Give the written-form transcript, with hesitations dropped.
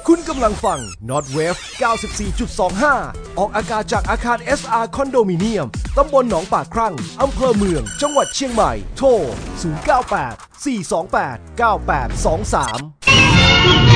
คุณกำลังฟัง Notwave 94.25 ออกอากาศจากอาคาร SR คอนโดมิเนียมตำบลหนองปากครั่งอำเภอเมืองจังหวัดเชียงใหม่โทร 098 428 9823